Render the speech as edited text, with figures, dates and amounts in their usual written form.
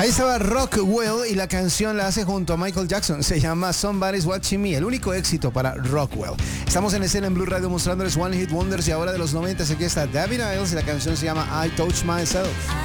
Ahí estaba Rockwell y la canción la hace junto a Michael Jackson. Se llama Somebody's Watching Me, el único éxito para Rockwell. Estamos en escena en Blue Radio mostrándoles One Hit Wonders y ahora de los 90. Aquí está David Isles y la canción se llama I Touch Myself.